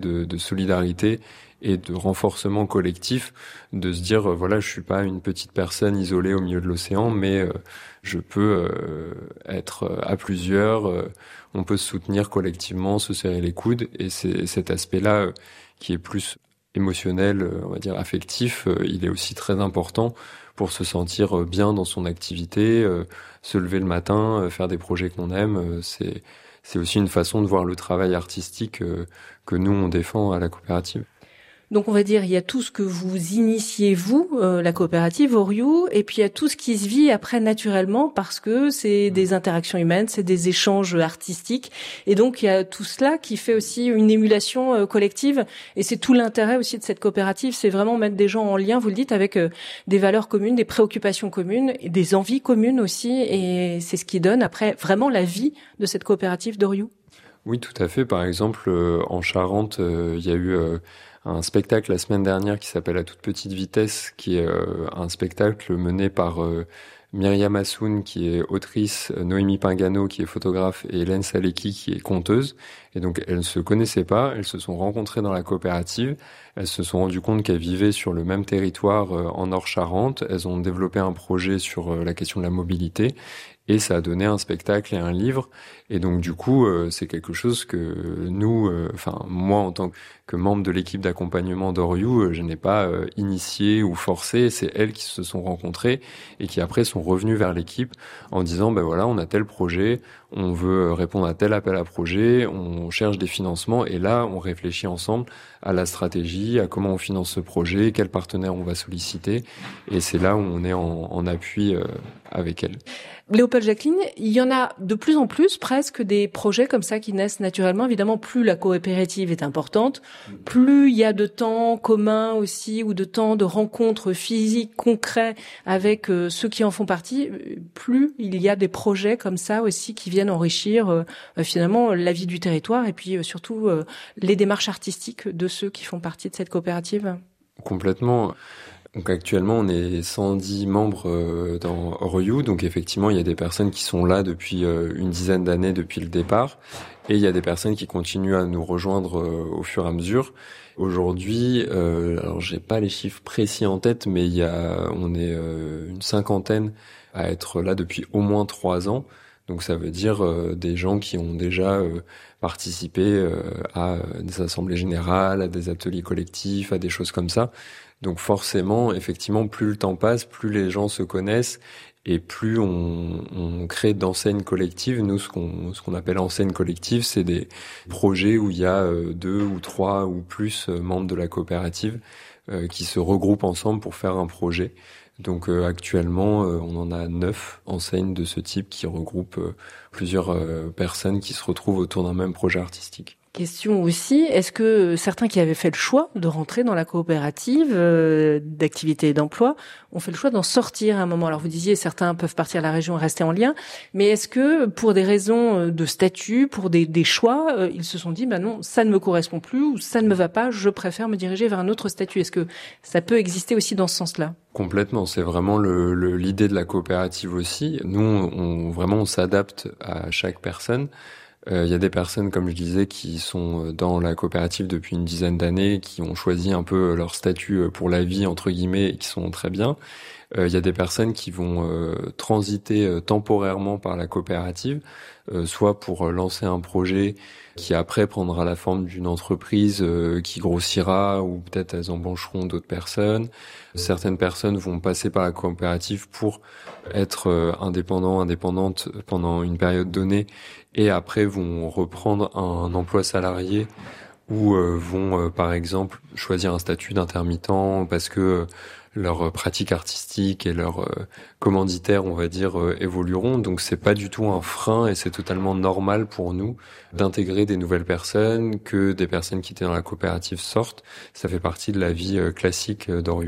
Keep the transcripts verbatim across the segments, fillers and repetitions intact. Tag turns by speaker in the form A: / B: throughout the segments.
A: de, de solidarité et de renforcement collectif, de se dire, euh, voilà, je suis pas une petite personne isolée au milieu de l'océan, mais euh, je peux euh, être à plusieurs, euh, on peut se soutenir collectivement, se serrer les coudes, et c'est cet aspect-là euh, qui est plus émotionnel, euh, on va dire affectif, euh, il est aussi très important pour se sentir bien dans son activité, euh, se lever le matin, euh, faire des projets qu'on aime, euh, c'est c'est aussi une façon de voir le travail artistique euh, que nous on défend à la coopérative.
B: Donc on va dire, il y a tout ce que vous initiez, vous, euh, la coopérative Oriou, et puis il y a tout ce qui se vit après naturellement, parce que c'est des interactions humaines, c'est des échanges artistiques, et donc il y a tout cela qui fait aussi une émulation euh, collective, et c'est tout l'intérêt aussi de cette coopérative, c'est vraiment mettre des gens en lien, vous le dites, avec euh, des valeurs communes, des préoccupations communes, et des envies communes aussi, et c'est ce qui donne après vraiment la vie de cette coopérative d'Oriou.
A: Oui, tout à fait. Par exemple, euh, en Charente, euh, il y a eu euh, un spectacle la semaine dernière qui s'appelle À toute petite vitesse, qui est euh, un spectacle mené par euh, Myriam Assoun, qui est autrice, Noémie Pingano, qui est photographe, et Hélène Saleki, qui est conteuse. Et donc, elles ne se connaissaient pas, elles se sont rencontrées dans la coopérative, elles se sont rendues compte qu'elles vivaient sur le même territoire euh, en Nord-Charente, elles ont développé un projet sur euh, la question de la mobilité, et ça a donné un spectacle et un livre. Et donc du coup, euh, c'est quelque chose que nous, euh, enfin moi en tant que membre de l'équipe d'accompagnement d'Oriou, euh, je n'ai pas euh, initié ou forcé. C'est elles qui se sont rencontrées et qui après sont revenues vers l'équipe en disant ben voilà, on a tel projet, on veut répondre à tel appel à projet, on cherche des financements, et là on réfléchit ensemble à la stratégie, à comment on finance ce projet, quels partenaires on va solliciter, et c'est là où on est en, en appui euh, avec elles.
B: Léopold Jacqueline, il y en a de plus en plus presque des projets comme ça qui naissent naturellement. Évidemment, plus la coopérative est importante, plus il y a de temps commun aussi, ou de temps de rencontres physiques concrets avec euh, ceux qui en font partie, plus il y a des projets comme ça aussi qui viennent enrichir euh, finalement la vie du territoire, et puis euh, surtout euh, les démarches artistiques de ceux qui font partie de cette coopérative.
A: Complètement. Donc actuellement, on est cent dix membres euh, dans Oriou. Donc effectivement, il y a des personnes qui sont là depuis euh, une dizaine d'années depuis le départ, et il y a des personnes qui continuent à nous rejoindre euh, au fur et à mesure. Aujourd'hui, euh, alors j'ai pas les chiffres précis en tête, mais il y a, on est euh, une cinquantaine à être là depuis au moins trois ans. Donc ça veut dire euh, des gens qui ont déjà euh, participé euh, à des assemblées générales, à des ateliers collectifs, à des choses comme ça. Donc forcément, effectivement, plus le temps passe, plus les gens se connaissent, et plus on, on crée d'enseignes collectives. Nous, ce qu'on, ce qu'on appelle enseignes collectives, c'est des projets où il y a euh, deux ou trois ou plus euh, membres de la coopérative euh, qui se regroupent ensemble pour faire un projet. Donc euh, actuellement, euh, on en a neuf enseignes de ce type qui regroupent euh, plusieurs euh, personnes qui se retrouvent autour d'un même projet artistique.
B: Question aussi, est-ce que certains qui avaient fait le choix de rentrer dans la coopérative euh, d'activité et d'emploi ont fait le choix d'en sortir à un moment? Alors vous disiez, certains peuvent partir à la région et rester en lien, mais est-ce que pour des raisons de statut, pour des, des choix, euh, ils se sont dit, bah non, ça ne me correspond plus, ou ça ne me va pas, je préfère me diriger vers un autre statut? Est-ce que ça peut exister aussi dans ce sens-là?
A: Complètement, c'est vraiment le, le, l'idée de la coopérative aussi. Nous, on, vraiment, on s'adapte à chaque personne. Il euh, y a des personnes, comme je disais, qui sont dans la coopérative depuis une dizaine d'années, qui ont choisi un peu leur statut pour la vie, entre guillemets, et qui sont très bien. Il euh, y a des personnes qui vont euh, transiter euh, temporairement par la coopérative, euh, soit pour euh, lancer un projet qui après prendra la forme d'une entreprise euh, qui grossira, ou peut-être elles embaucheront d'autres personnes. Certaines personnes vont passer par la coopérative pour être euh, indépendants, indépendantes pendant une période donnée, et après vont reprendre un emploi salarié, ou euh, vont euh, par exemple choisir un statut d'intermittent parce que euh, leurs pratiques artistiques et leurs euh, commanditaires, on va dire, euh, évolueront. Donc c'est pas du tout un frein, et c'est totalement normal pour nous d'intégrer des nouvelles personnes, que des personnes qui étaient dans la coopérative sortent. Ça fait partie de la vie euh, classique euh, d'Oriou.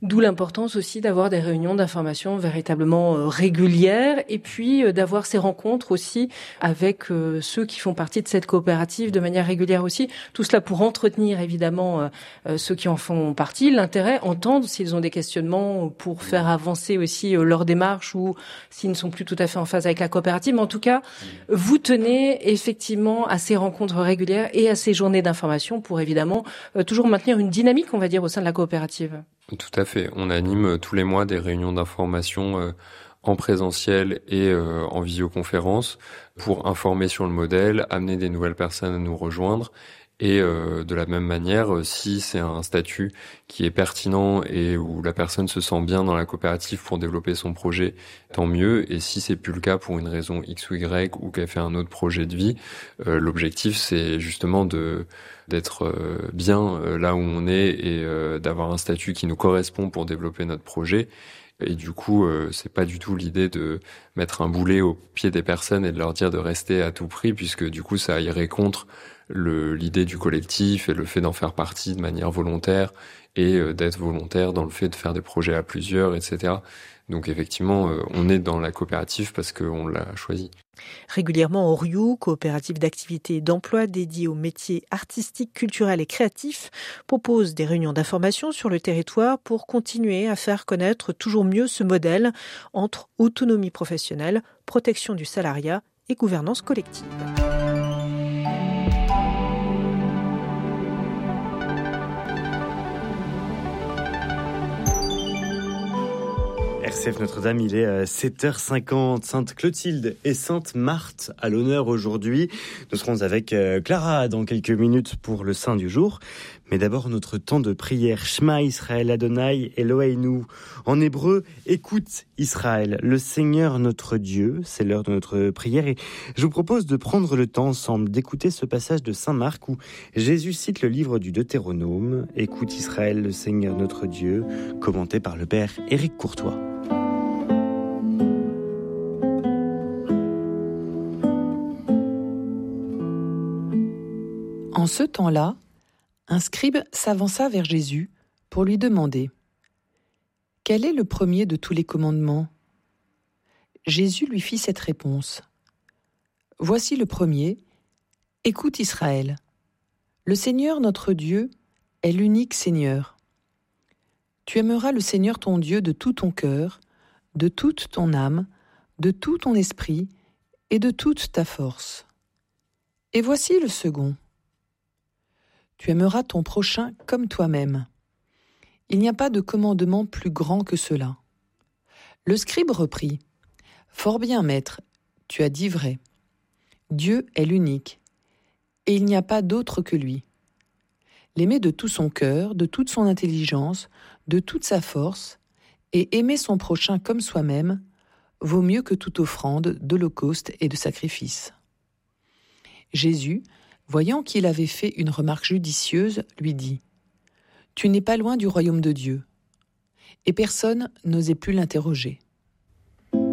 B: D'où l'importance aussi d'avoir des réunions d'information véritablement euh, régulières et puis euh, d'avoir ces rencontres aussi avec euh, ceux qui font partie de cette coopérative de manière régulière aussi. Tout cela pour entretenir évidemment euh, euh, ceux qui en font partie, l'intérêt, entendre s'ils ont des questionnements pour faire avancer aussi euh, leur démarche ou s'ils ne sont plus tout à fait en phase avec la coopérative. Mais en tout cas, vous tenez effectivement à ces rencontres régulières et à ces journées d'information pour évidemment euh, toujours maintenir une dynamique, on va dire, au sein de la coopérative.
A: Tout à fait. On anime tous les mois des réunions d'information euh, en présentiel et euh, en visioconférence pour informer sur le modèle, amener des nouvelles personnes à nous rejoindre. Et euh, de la même manière, si c'est un statut qui est pertinent et où la personne se sent bien dans la coopérative pour développer son projet, tant mieux. Et si c'est plus le cas pour une raison X ou Y ou qu'elle fait un autre projet de vie, euh, l'objectif c'est justement de d'être euh, bien euh, là où on est et euh, d'avoir un statut qui nous correspond pour développer notre projet. Et du coup, euh, c'est pas du tout l'idée de mettre un boulet au pied des personnes et de leur dire de rester à tout prix, puisque du coup, ça irait contre le, l'idée du collectif et le fait d'en faire partie de manière volontaire et euh, d'être volontaire dans le fait de faire des projets à plusieurs, et cetera. Donc effectivement, euh, on est dans la coopérative parce qu'on l'a choisi.
C: Régulièrement, Oriou, coopérative d'activité et d'emploi dédiée aux métiers artistiques, culturels et créatifs, propose des réunions d'information sur le territoire pour continuer à faire connaître toujours mieux ce modèle entre autonomie professionnelle, protection du salariat et gouvernance collective.
D: R C F Notre-Dame, il est sept heures cinquante. Sainte Clotilde et Sainte Marthe à l'honneur aujourd'hui. Nous serons avec Clara dans quelques minutes pour le Saint du jour. Mais d'abord, notre temps de prière. Shema Israël Adonai Eloheinu. En hébreu, écoute Israël, le Seigneur notre Dieu. C'est l'heure de notre prière et je vous propose de prendre le temps ensemble d'écouter ce passage de Saint Marc où Jésus cite le livre du Deutéronome. Écoute Israël, le Seigneur notre Dieu, commenté par le Père Éric Courtois.
E: En ce temps-là, un scribe s'avança vers Jésus pour lui demander « Quel est le premier de tous les commandements ?» Jésus lui fit cette réponse « Voici le premier, écoute Israël. Le Seigneur notre Dieu est l'unique Seigneur. Tu aimeras le Seigneur ton Dieu de tout ton cœur, de toute ton âme, de tout ton esprit et de toute ta force. Et voici le second. Tu aimeras ton prochain comme toi-même. Il n'y a pas de commandement plus grand que cela. » Le scribe reprit. « Fort bien, maître, tu as dit vrai. Dieu est l'unique, et il n'y a pas d'autre que lui. L'aimer de tout son cœur, de toute son intelligence, de toute sa force, et aimer son prochain comme soi-même, vaut mieux que toute offrande, d'holocauste et de sacrifice. » Jésus, voyant qu'il avait fait une remarque judicieuse, lui dit « Tu n'es pas loin du royaume de Dieu. » Et personne n'osait plus l'interroger.